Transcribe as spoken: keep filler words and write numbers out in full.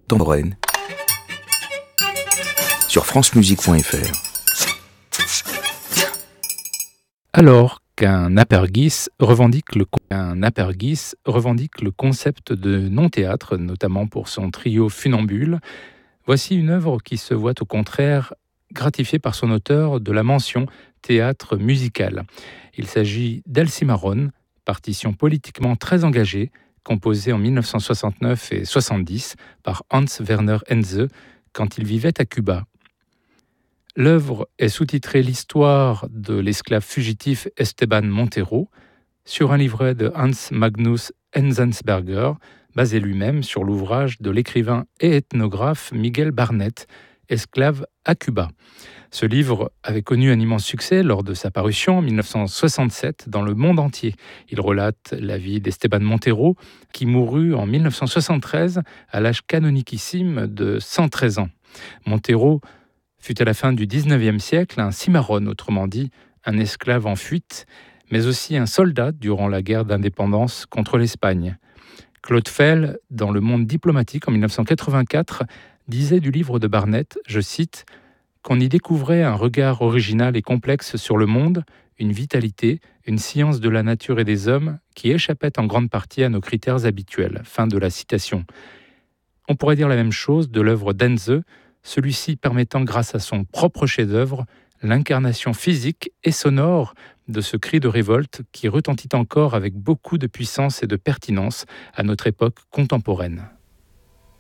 contemporaine sur francemusique point f r. Alors qu'un apergis revendique le, un apergis revendique le concept de non-théâtre, notamment pour son trio Funambule, voici une œuvre qui se voit au contraire gratifiée par son auteur de la mention théâtre musical. Il s'agit d'Elcimarron, partition politiquement très engagée, composée en dix-neuf cent soixante-neuf et soixante-dix par Hans Werner Henze quand il vivait à Cuba. L'œuvre est sous-titrée L'histoire de l'esclave fugitif Esteban Montero, sur un livret de Hans Magnus Enzensberger, basé lui-même sur l'ouvrage de l'écrivain et ethnographe Miguel Barnet, Esclave à Cuba. Ce livre avait connu un immense succès lors de sa parution en dix-neuf cent soixante-sept dans le monde entier. Il relate la vie d'Esteban Montero, qui mourut en dix-neuf cent soixante-treize à l'âge canoniquissime de cent treize ans. Montero fut à la fin du dix-neuvième siècle un cimarron, autrement dit un esclave en fuite, mais aussi un soldat durant la guerre d'indépendance contre l'Espagne. Claude Fell, dans Le Monde diplomatique en dix-neuf cent quatre-vingt-quatre, disait du livre de Barnet, je cite, qu'on y découvrait un regard original et complexe sur le monde, une vitalité, une science de la nature et des hommes qui échappait en grande partie à nos critères habituels. Fin de la citation. On pourrait dire la même chose de l'œuvre d'Henze, celui-ci permettant, grâce à son propre chef-d'œuvre, l'incarnation physique et sonore de ce cri de révolte qui retentit encore avec beaucoup de puissance et de pertinence à notre époque contemporaine.